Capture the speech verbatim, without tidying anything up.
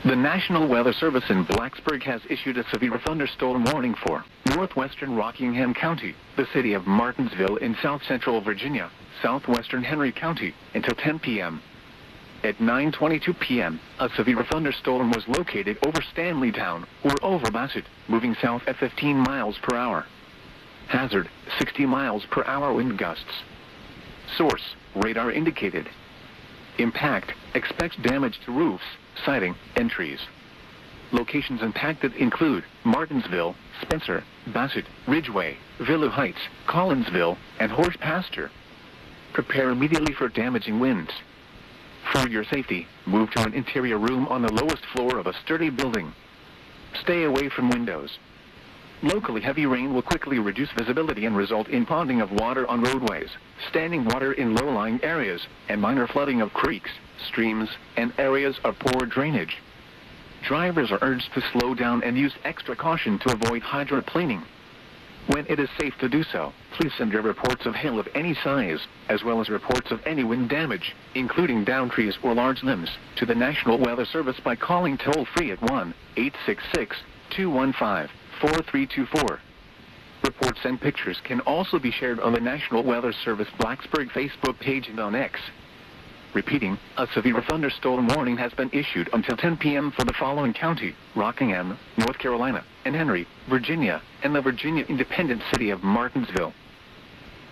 The National Weather Service in Blacksburg has issued a severe thunderstorm warning for northwestern Rockingham County, the city of Martinsville in south-central Virginia, southwestern Henry County, until ten p m At nine twenty-two p m, a severe thunderstorm was located over Stanleytown, or over Bassett, moving south at fifteen miles per hour. Hazard, sixty miles per hour wind gusts. Source, radar indicated. Impact, expects damage to roofs, siding, and trees. Locations impacted include Martinsville, Spencer, Bassett, Ridgeway, Villa Heights, Collinsville, and Horse Pasture. Prepare immediately for damaging winds. For your safety, move to an interior room on the lowest floor of a sturdy building. Stay away from windows. Locally heavy rain will quickly reduce visibility and result in ponding of water on roadways, standing water in low-lying areas, and minor flooding of creeks, streams, and areas of poor drainage. Drivers are urged to slow down and use extra caution to avoid hydroplaning. When it is safe to do so, please send your reports of hail of any size, as well as reports of any wind damage, including downed trees or large limbs, to the National Weather Service by calling toll-free at one eight six six, two one five, four three two four. Reports and pictures can also be shared on the National Weather Service Blacksburg Facebook page and on X. Repeating, a severe thunderstorm warning has been issued until ten p m for the following county: Rockingham, North Carolina, and Henry, Virginia, and the Virginia independent city of Martinsville.